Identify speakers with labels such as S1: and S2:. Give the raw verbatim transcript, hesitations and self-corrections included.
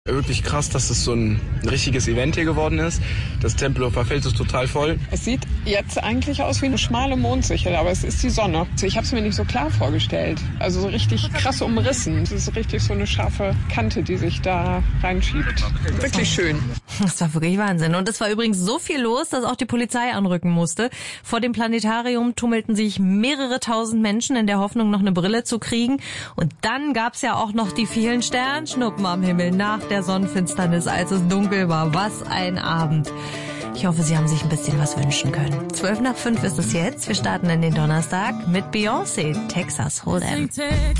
S1: Wirklich krass, dass es so ein richtiges Event hier geworden ist. Das Tempelhofer Feld ist total voll.
S2: Es sieht jetzt eigentlich aus wie eine schmale Mondsichel, aber es ist die Sonne. Ich habe es mir nicht so klar vorgestellt. Also so richtig krass umrissen. Es ist richtig so eine scharfe Kante, die sich da reinschiebt. Wirklich schön.
S3: Das war wirklich Wahnsinn. Und es war übrigens so viel los, dass auch die Polizei anrücken musste. Vor dem Planetarium tummelten sich mehrere tausend Menschen in der Hoffnung, noch eine Brille zu kriegen. Und dann gab's ja auch noch die vielen Sternschnuppen am Himmel nach der Sonnenfinsternis, als es dunkel war. Was ein Abend. Ich hoffe, Sie haben sich ein bisschen was wünschen können. Zwölf nach fünf ist es jetzt. Wir starten in den Donnerstag mit Beyoncé, Texas Hold'em.